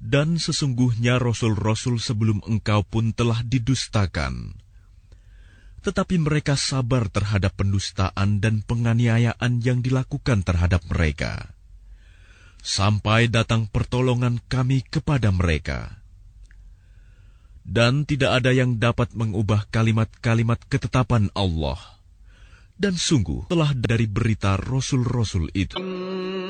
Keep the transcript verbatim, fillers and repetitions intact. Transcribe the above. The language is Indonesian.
Dan sesungguhnya rasul-rasul sebelum engkau pun telah didustakan. Tetapi mereka sabar terhadap pendustaan dan penganiayaan yang dilakukan terhadap mereka, sampai datang pertolongan kami kepada mereka. Dan tidak ada yang dapat mengubah kalimat-kalimat ketetapan Allah. Dan sungguh telah dari berita rasul-rasul itu.